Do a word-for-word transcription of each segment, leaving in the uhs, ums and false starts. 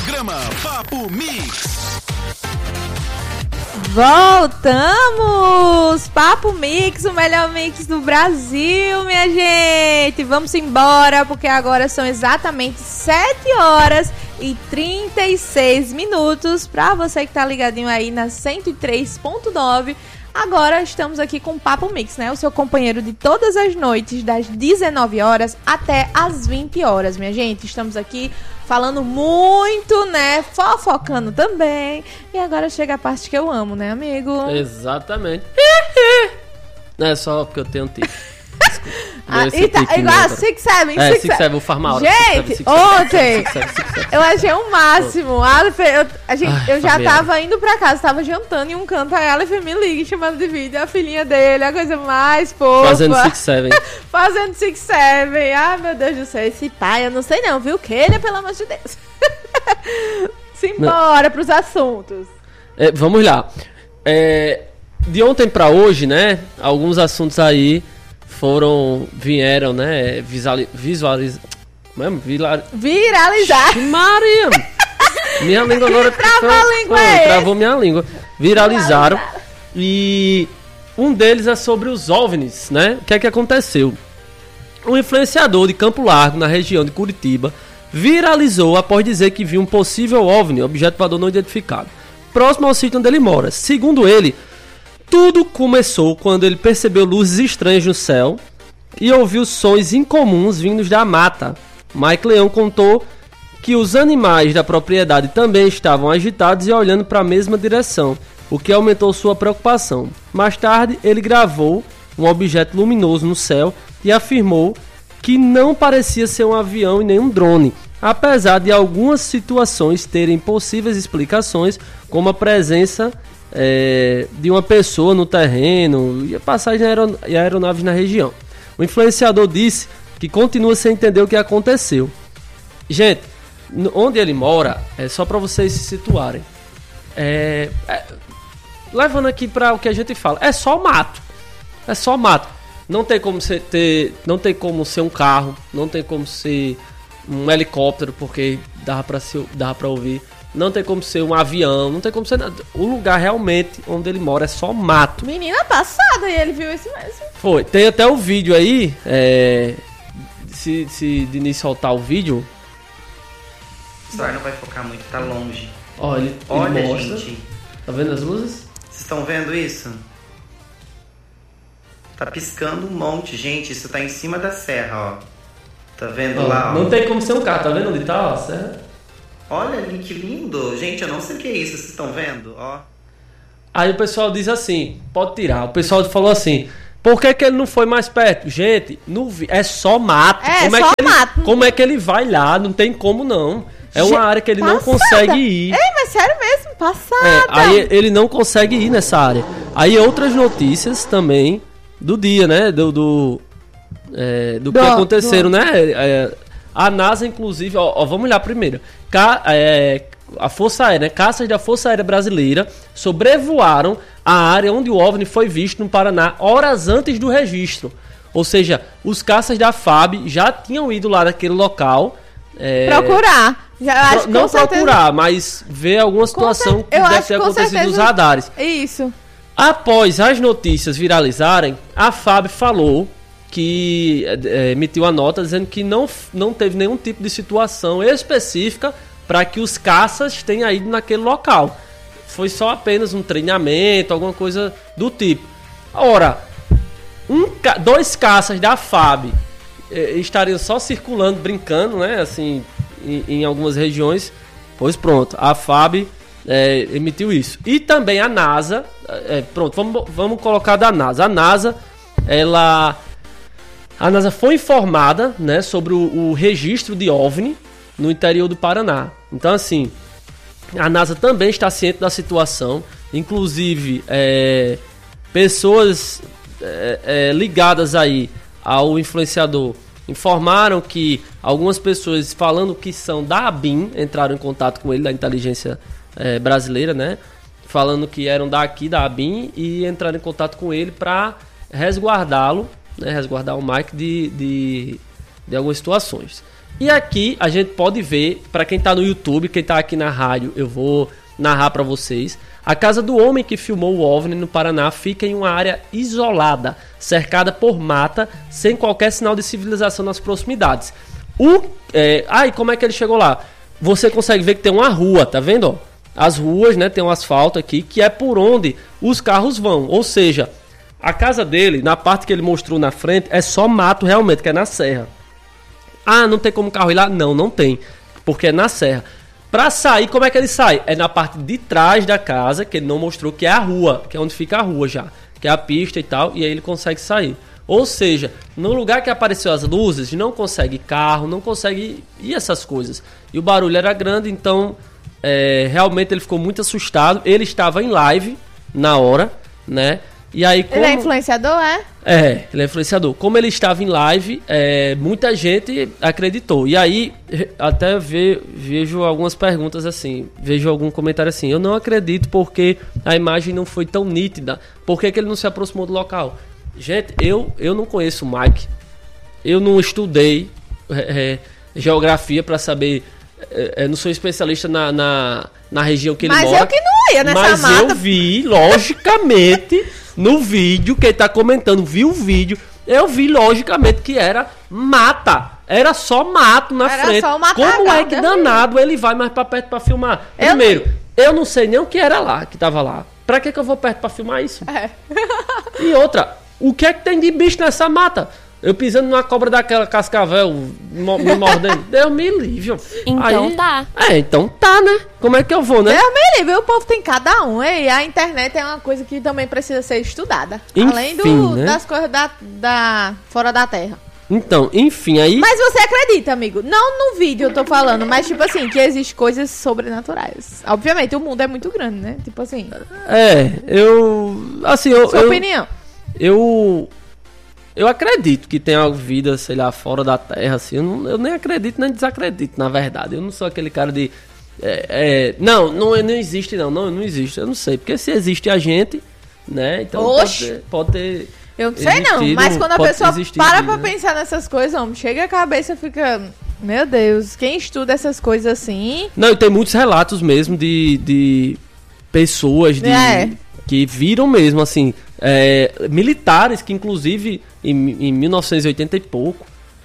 Programa Papo Mix. Voltamos! Papo Mix, o melhor mix do Brasil, minha gente! Vamos embora, porque agora são exatamente sete horas e trinta e seis minutos. Pra você que tá ligadinho aí na cento e três ponto nove. Agora estamos aqui com o Papo Mix, né? O seu companheiro de todas as noites, das dezenove horas até as vinte horas, minha gente. Estamos aqui falando muito, né? Fofocando também. E agora chega a parte que eu amo, né, amigo? Exatamente. Não é só porque eu tenho um tique. Ah, e tá, igual a Six Seven, É, Six Six Seven, vou farmar a hora. Gente, Six Seven, ontem Six Seven, Six Seven. eu achei o máximo. A Aleph, eu, a gente, Ai, eu já Fabiana. tava indo pra casa, tava jantando em um canto, aí a Aleph me liga chamando de vídeo, a filhinha dele, a coisa mais fofa. Fazendo Six Seven. Fazendo Six Seven. Ai, meu Deus do céu, esse pai, eu não sei não, viu? Que ele é, pelo amor de Deus. Simbora pros assuntos. É, vamos lá. É, de ontem pra hoje, né? Alguns assuntos aí foram, vieram, né? Visualiz... visualiz... Como é? Vila... Viralizar. Maria! Minha língua agora... Travou a língua Foi, aí. Travou minha língua. Viralizaram. E um deles é sobre os OVNIs, né? O que é que aconteceu? Um influenciador de Campo Largo, na região de Curitiba, viralizou após dizer que viu um possível OVNI, objeto voador não identificado, próximo ao sítio onde ele mora. Segundo ele, tudo começou quando ele percebeu luzes estranhas no céu e ouviu sons incomuns vindos da mata. Mike Leão contou que os animais da propriedade também estavam agitados e olhando para a mesma direção, o que aumentou sua preocupação. Mais tarde, ele gravou um objeto luminoso no céu e afirmou que não parecia ser um avião e nem um drone, apesar de algumas situações terem possíveis explicações, como a presença é, de uma pessoa no terreno e a passagem de aeron- e aeronaves na região. O influenciador disse que continua sem entender o que aconteceu. Gente, n- onde ele mora, é só para vocês se situarem. É, é, levando aqui para o que a gente fala, é só mato. É só mato. Não tem como ser, ter, não tem como ser um carro, não tem como ser um helicóptero, porque dava pra, ser, dava pra ouvir. Não tem como ser um avião, não tem como ser nada. O lugar realmente onde ele mora é só mato. Menina passada, e ele viu isso mesmo. Foi. Tem até o vídeo aí. É, se, se Diniz soltar o vídeo. O celular não vai focar muito, tá longe. Ó, ele, Olha, ele mostra. gente. Tá vendo as luzes? Vocês estão vendo isso? Tá piscando um monte, gente. Isso tá em cima da serra, ó. Tá vendo Ó, lá, ó? não tem como ser um carro, tá vendo onde tá? Ó, serra? Olha ali, que lindo. Gente, eu não sei o que é isso. Vocês estão vendo? Ó. Aí o pessoal diz assim, pode tirar. O pessoal falou assim, por que, que ele não foi mais perto? Gente, no vi- é só mato. É, como só é que ele, mato. Como é que ele vai lá? Não tem como não. É Ge- uma área que ele não Passada. consegue ir. Ei, mas sério mesmo, passada. É, aí ele não consegue ir nessa área. Aí outras notícias também do dia, né? Do, do, é, do que Do- aconteceram, do- né? É, a NASA, inclusive, ó, ó, vamos lá primeiro. Ca, é, a Força Aérea, né? Caças da Força Aérea Brasileira sobrevoaram a área onde o OVNI foi visto no Paraná horas antes do registro. Ou seja, os caças da F A B já tinham ido lá naquele local. É, Procurar. Já, eu acho pro- que não com certeza- procurar, mas ver alguma situação cer- que eu deve acho ter que com acontecido nos certeza- radares. Isso. Após as notícias viralizarem, a F A B falou que é, emitiu a nota dizendo que não, não teve nenhum tipo de situação específica para que os caças tenham ido naquele local. Foi só apenas um treinamento, alguma coisa do tipo. Ora, um, ca- dois caças da F A B eh, estariam só circulando, brincando, né? Assim, em, em algumas regiões. Pois pronto, a F A B é, emitiu isso. E também a NASA, é, pronto, vamos, vamos colocar da NASA. A NASA, ela, a NASA foi informada, né, sobre o, o registro de OVNI no interior do Paraná. Então, assim, a NASA também está ciente da situação, inclusive é, pessoas é, é, ligadas aí ao influenciador informaram que algumas pessoas falando que são da ABIN entraram em contato com ele, da inteligência é, brasileira, né? Falando que eram daqui da ABIN e entraram em contato com ele para resguardá-lo, né? Resguardar o Mike de, de, de algumas situações. E aqui a gente pode ver, para quem tá no YouTube, quem tá aqui na rádio, eu vou narrar para vocês. A casa do homem que filmou o OVNI no Paraná fica em uma área isolada, cercada por mata, sem qualquer sinal de civilização nas proximidades. O, é, ah, e como é que ele chegou lá? Você consegue ver que tem uma rua, tá vendo? Ó? As ruas, né, tem um asfalto aqui, que é por onde os carros vão. Ou seja, a casa dele, na parte que ele mostrou na frente, é só mato realmente, que é na serra. Ah, não tem como o carro ir lá? Não, não tem, porque é na serra. Pra sair, como é que ele sai? É na parte de trás da casa, que ele não mostrou, que é a rua, que é onde fica a rua já, que é a pista e tal, e aí ele consegue sair. Ou seja, no lugar que apareceu as luzes, não consegue carro, não consegue ir essas coisas. E o barulho era grande, então é, realmente ele ficou muito assustado. Ele estava em live na hora, né? E aí, como... Ele é influenciador, é? É, ele é influenciador. Como ele estava em live, é, muita gente acreditou. E aí, até ve, vejo algumas perguntas assim, vejo algum comentário assim, eu não acredito porque a imagem não foi tão nítida. Por que, que ele não se aproximou do local? Gente, eu, eu não conheço o Mike. Eu não estudei é, é, geografia para saber... É, não sou especialista na, na, na região que ele mas mora. Mas eu que não ia nessa mas mata. Mas eu vi, logicamente... No vídeo, quem tá comentando viu o vídeo, eu vi logicamente que era mata. Era só mato na era frente. Só uma Como é que danado ele vai mais pra perto pra filmar? Eu Primeiro, não... eu não sei nem o que era lá, que tava lá. Pra que que eu vou perto pra filmar isso? É. E outra, o que é que tem de bicho nessa mata? Eu pisando numa cobra daquela cascavel, me mordendo. Deus me livre. Então Aí, tá. É, então tá, né? Como é que eu vou, né? Deus me livre, o povo tem cada um. E a internet é uma coisa que também precisa ser estudada. Enfim, além do, né? das coisas da, da, fora da terra. Então, enfim, aí... Mas você acredita, amigo? Não no vídeo eu tô falando, mas tipo assim, que existem coisas sobrenaturais. Obviamente, o mundo é muito grande, né? Tipo assim... É, eu... Assim, eu... Sua eu, opinião? Eu... Eu acredito que tem uma vida, sei lá, fora da Terra, assim. Eu, não, eu nem acredito, nem desacredito, na verdade. Eu não sou aquele cara de... É, é, não, não, não existe, não. Não, não existe. Eu não sei. Porque se existe a gente, né? Então pode ter, pode ter... Eu não sei não, mas quando a pessoa para pra né? pensar nessas coisas, homem, chega a cabeça e fica... Meu Deus, quem estuda essas coisas assim... Não, e tem muitos relatos mesmo de, de pessoas de, é. que viram mesmo, assim... É, militares que inclusive em, em mil novecentos e oitenta e pouco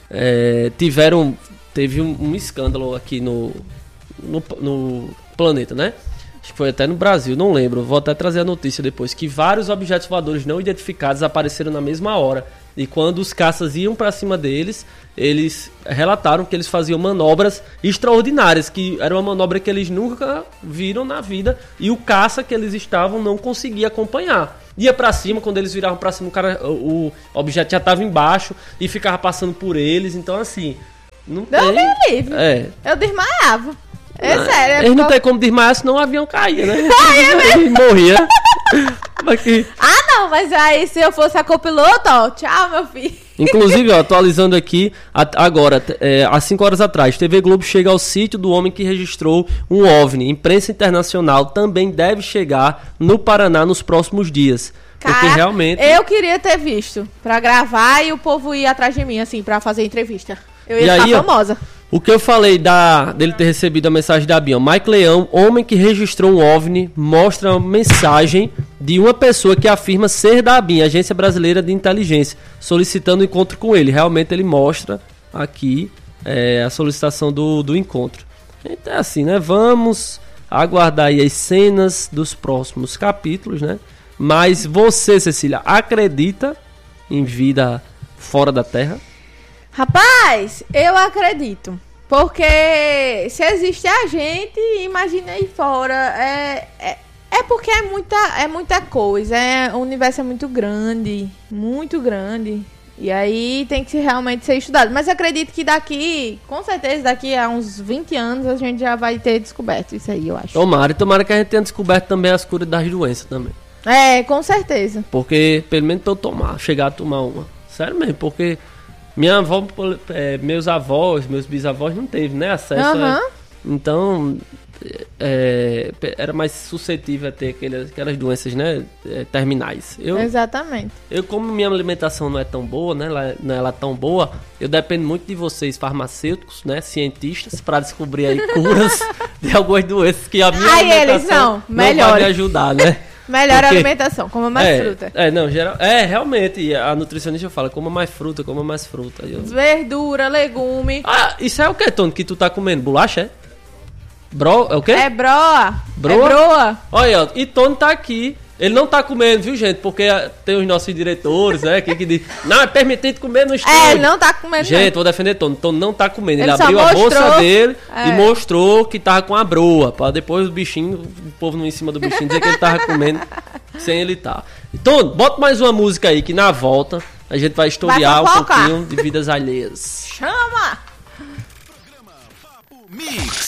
é, tiveram teve um, um escândalo aqui no, no, no planeta, né? Acho que foi até no Brasil, não lembro, vou até trazer a notícia depois, que vários objetos voadores não identificados apareceram na mesma hora, e quando os caças iam para cima deles, eles relataram que eles faziam manobras extraordinárias, que era uma manobra que eles nunca viram na vida, e o caça que eles estavam não conseguia acompanhar. Ia pra cima, quando eles viravam pra cima, o, cara, o, o objeto já tava embaixo e ficava passando por eles. Então, assim, não Deus tem... me livre. É. Eu desmaiava. É não, sério. É eles por... não tem como desmaiar, senão o avião caía, né? Ah, é mesmo? Morria. Aqui. Ah, não, mas aí se eu fosse a copiloto, ó, tchau, meu filho. Inclusive, ó, atualizando aqui, agora, é, há cinco horas atrás, T V Globo chega ao sítio do homem que registrou um OVNI. Imprensa internacional também deve chegar no Paraná nos próximos dias. Cara, porque realmente... eu queria ter visto, pra gravar e o povo ir atrás de mim, assim, pra fazer entrevista. Eu ia e ficar aí, famosa. O que eu falei da, dele ter recebido a mensagem da Bion, Mike Leão, homem que registrou um OVNI, mostra uma mensagem de uma pessoa que afirma ser da ABIN, Agência Brasileira de Inteligência, solicitando o encontro com ele. Realmente ele mostra aqui é, a solicitação do, do encontro. Então é assim, né? Vamos aguardar aí as cenas dos próximos capítulos, né? Mas você, Cecília, acredita em vida fora da Terra? Rapaz, eu acredito. Porque se existe a gente, imagina aí fora. É, é, é porque é muita, é muita coisa. É, o universo é muito grande. Muito grande. E aí tem que realmente ser estudado. Mas acredito que daqui, com certeza, daqui a uns vinte anos, a gente já vai ter descoberto isso aí, eu acho. Tomara, e tomara que a gente tenha descoberto também as curas das doenças também. É, com certeza. Porque, pelo menos pra eu tomar, chegar a tomar uma. Sério mesmo, porque minha avó, é, meus avós, meus bisavós não teve, né, acesso uhum. a... Então, é, é, era mais suscetível a ter aquelas, aquelas doenças, né, é, terminais. Eu, Exatamente. Eu, como minha alimentação não é tão boa, né, ela, não é ela tão boa, eu dependo muito de vocês, farmacêuticos, né, cientistas, para descobrir aí curas de algumas doenças que a minha Aí alimentação eles não, não melhor. vai me ajudar, né? Melhor Porque, alimentação, coma mais é, fruta. É, não, geral, é, realmente, a nutricionista fala, coma mais fruta, coma mais fruta. Eu... Verdura, legume. Ah, isso é o que, Tony, que tu tá comendo? Bolacha, é? Bro, é o quê? É broa. Broa? É broa. Olha, ó, e Tony tá aqui. Ele não tá comendo, viu, gente? Porque tem os nossos diretores, né? Que, que diz, não, é permitido comer no estúdio. É, ele não tá comendo. Gente, não. vou defender Tony. Tony não tá comendo. Ele, Ele só abriu a mostrou, bolsa dele é. e mostrou que tava com a broa. Pra depois o bichinho, o povo não em cima do bichinho, dizer que ele tava comendo sem ele tá. Tony, bota mais uma música aí que na volta a gente vai historiar Vai um pouquinho de vidas alheias. Chama! Papo Mix.